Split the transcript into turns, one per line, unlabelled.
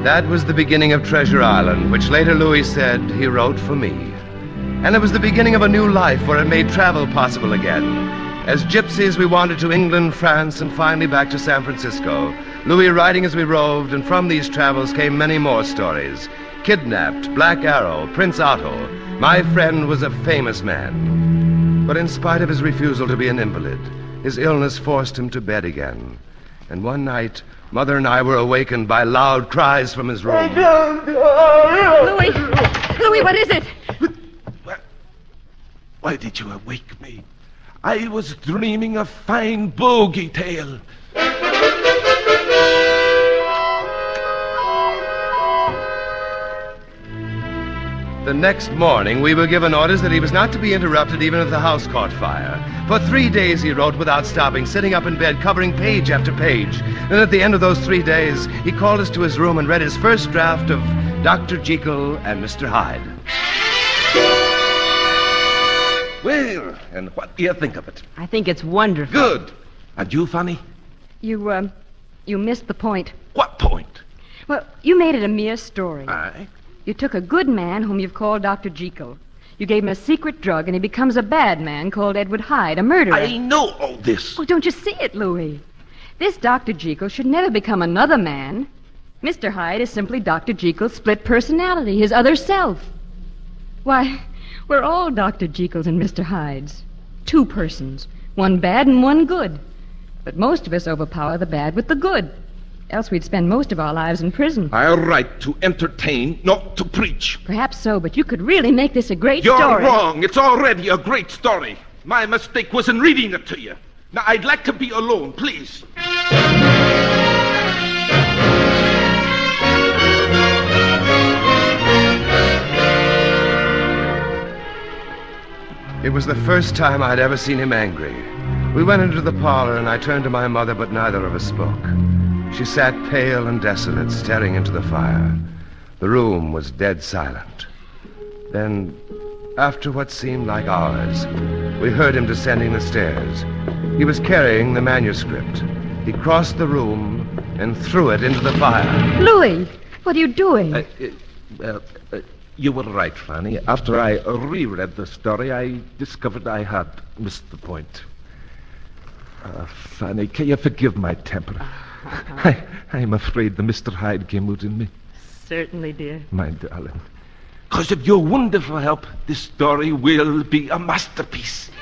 That was the beginning of Treasure Island, which later Louis said he wrote for me. And it was the beginning of a new life where it made travel possible again. As gypsies, we wandered to England, France, and finally back to San Francisco. Louis writing as we roved, and from these travels came many more stories. Kidnapped, Black Arrow, Prince Otto. My friend was a famous man. But in spite of his refusal to be an invalid, his illness forced him to bed again. And one night, Mother and I were awakened by loud cries from his room.
Louis! Louis, what is it?
Why did you awake me? I was dreaming a fine bogey tale.
The next morning, we were given orders that he was not to be interrupted even if the house caught fire. For 3 days he wrote without stopping, sitting up in bed, covering page after page. Then at the end of those 3 days, he called us to his room and read his first draft of Dr. Jekyll and Mr. Hyde.
Well, and what do you think of it?
I think it's wonderful.
Good. And you, Fanny?
You missed the point.
What point?
Well, you made it a mere story.
Aye.
You took a good man whom you've called Dr. Jekyll. You gave him a secret drug, and he becomes a bad man called Edward Hyde, a murderer.
I know all this.
Well, don't you see it, Louis? This Dr. Jekyll should never become another man. Mr. Hyde is simply Dr. Jekyll's split personality, his other self. Why, we're all Dr. Jekylls and Mr. Hydes. 2 persons, one bad and one good. But most of us overpower the bad with the good. Else we'd spend most of our lives in prison.
I write to entertain, not to preach.
Perhaps so, but you could really make this a great
You're
story.
You're wrong. It's already a great story. My mistake was in reading it to you. Now, I'd like to be alone, please.
It was the first time I'd ever seen him angry. We went into the parlor, and I turned to my mother, but neither of us spoke. She sat pale and desolate, staring into the fire. The room was dead silent. Then, after what seemed like hours, we heard him descending the stairs. He was carrying the manuscript. He crossed the room and threw it into the fire.
Louis, what are you doing?
You were right, Fanny. After I reread the story, I discovered I had missed the point. Fanny, can you forgive my temper? I'm afraid the Mr. Hyde came out in me.
Certainly, dear.
My darling. Because of your wonderful help, this story will be a masterpiece.